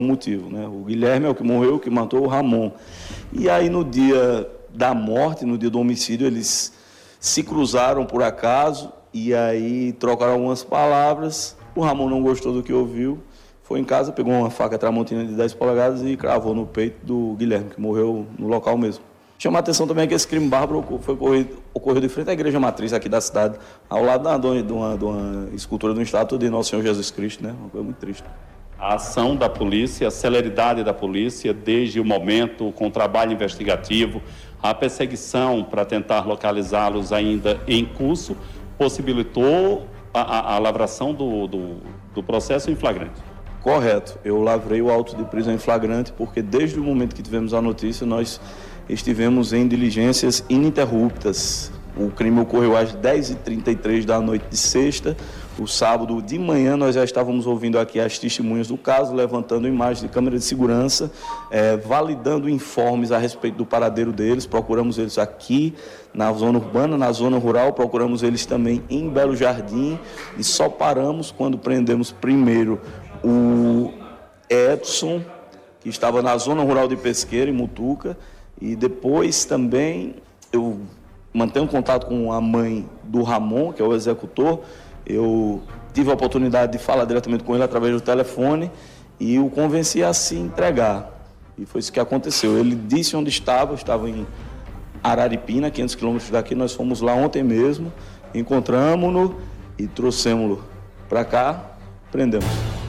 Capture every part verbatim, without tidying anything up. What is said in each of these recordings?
motivo, né? O Guilherme é o que morreu, o que matou o Ramon. E aí no dia da morte, no dia do homicídio, eles se cruzaram por acaso e aí trocaram algumas palavras. O Ramon não gostou do que ouviu, foi em casa, pegou uma faca tramontina de dez polegadas e cravou no peito do Guilherme, que morreu no local mesmo. Chama a atenção também que esse crime bárbaro foi ocorrido, ocorrido de frente à igreja matriz aqui da cidade, ao lado da, de, uma, de uma escultura de uma estátua de Nosso Senhor Jesus Cristo, né? Uma coisa muito triste. A ação da polícia, a celeridade da polícia, desde o momento, com o trabalho investigativo, a perseguição para tentar localizá-los ainda em curso, possibilitou a, a, a lavração do, do, do processo em flagrante. Correto. Eu lavrei o auto de prisão em flagrante porque desde o momento que tivemos a notícia, nós estivemos em diligências ininterruptas. O crime ocorreu às dez e trinta e três da noite de sexta. O sábado de manhã nós já estávamos ouvindo aqui as testemunhas do caso, levantando imagens de câmera de segurança, eh, validando informes a respeito do paradeiro deles. Procuramos eles aqui na zona urbana, na zona rural, procuramos eles também em Belo Jardim e só paramos quando prendemos primeiro o Edson, que estava na zona rural de Pesqueira, em Mutuca, e depois também eu mantenho contato com a mãe do Ramon, que é o executor. Eu tive a oportunidade de falar diretamente com ele através do telefone e o convenci a se entregar. E foi isso que aconteceu. Ele disse onde estava, estava em Araripina, quinhentos quilômetros daqui. Nós fomos lá ontem mesmo, encontramos-no e trouxemos-lo para cá, prendemos.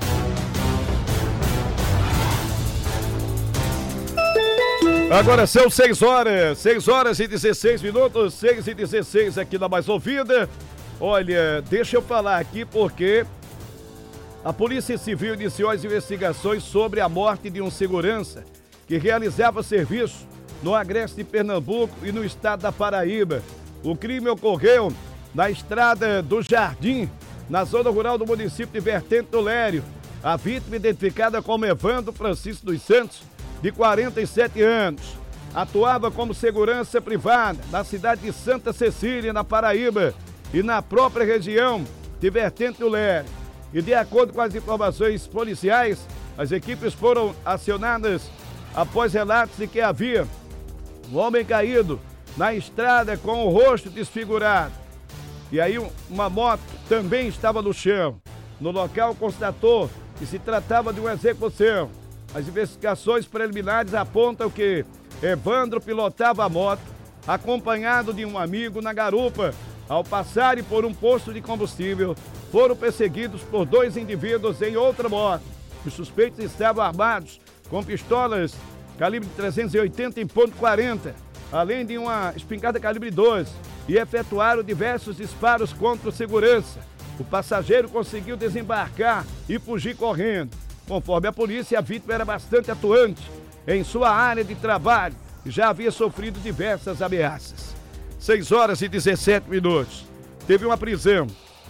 Agora são seis horas, seis horas e dezesseis minutos, seis e dezesseis aqui na Mais Ouvida. Olha, deixa eu falar aqui porque a Polícia Civil iniciou as investigações sobre a morte de um segurança que realizava serviço no Agreste de Pernambuco e no estado da Paraíba. O crime ocorreu na estrada do Jardim, na zona rural do município de Vertente do Lério. A vítima, identificada como Evandro Francisco dos Santos, de quarenta e sete anos, atuava como segurança privada na cidade de Santa Cecília, na Paraíba, e na própria região de Vertente do Lério. E de acordo com as informações policiais, as equipes foram acionadas após relatos de que havia um homem caído na estrada com o rosto desfigurado. E aí uma moto também estava no chão. No local constatou que se tratava de uma execução. As investigações preliminares apontam que Evandro pilotava a moto acompanhado de um amigo na garupa. Ao passarem por um posto de combustível, foram perseguidos por dois indivíduos em outra moto. Os suspeitos estavam armados com pistolas calibre trezentos e oitenta em ponto quarenta, além de uma espingarda calibre doze, e efetuaram diversos disparos contra o segurança. O passageiro conseguiu desembarcar e fugir correndo. Conforme a polícia, a vítima era bastante atuante em sua área de trabalho e já havia sofrido diversas ameaças. seis horas e dezessete minutos. Teve uma prisão.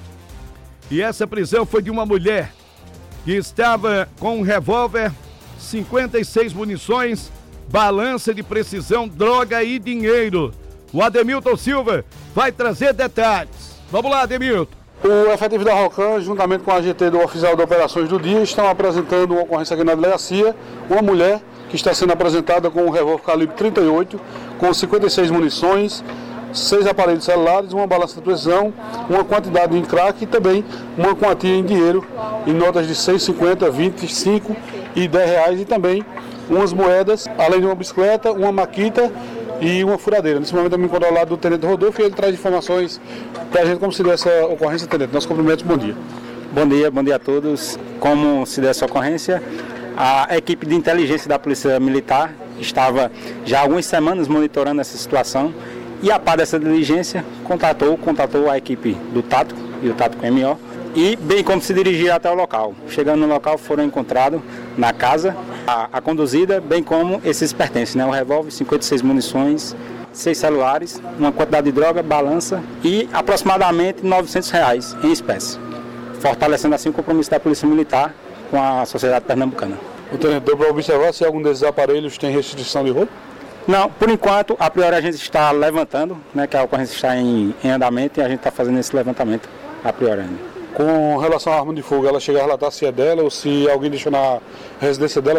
E essa prisão foi de uma mulher que estava com um revólver, cinquenta e seis munições, balança de precisão, droga e dinheiro. O Ademilton Silva vai trazer detalhes. Vamos lá, Ademilton. O efetivo da ROCAM, juntamente com a G T do Oficial de Operações do Dia, estão apresentando uma ocorrência aqui na delegacia. Uma mulher que está sendo apresentada com um revólver calibre trinta e oito, com cinquenta e seis munições, seis aparelhos celulares, uma balança de precisão, uma quantidade em crack e também uma quantia em dinheiro, em notas de seis, cinquenta, vinte, cinco e dez reais, e também umas moedas, além de uma bicicleta, uma maquita e uma furadeira. Nesse momento eu me encontro ao lado do Tenente Rodolfo e ele traz informações para a gente como se deu essa ocorrência, Tenente. Nossos cumprimentos, bom dia. Bom dia, bom dia a todos. Como se deu essa ocorrência, a equipe de inteligência da Polícia Militar estava já há algumas semanas monitorando essa situação e a par dessa diligência contatou, contatou a equipe do Tático e o Tático M O e bem como se dirigir até o local. Chegando no local foram encontrados na casa a, a conduzida, bem como esses pertences, né? O revólver, cinquenta e seis munições, seis celulares, uma quantidade de droga, balança e aproximadamente novecentos reais em espécie, fortalecendo assim o compromisso da Polícia Militar com a sociedade pernambucana. O Tenente, deu para observar se algum desses aparelhos tem restrição de roubo? Não, por enquanto, a priori a gente está levantando, né, que a ocorrência está em, em andamento e a gente está fazendo esse levantamento a priori ainda. Com relação à arma de fogo, ela chega a relatar se é dela ou se alguém deixou na residência dela?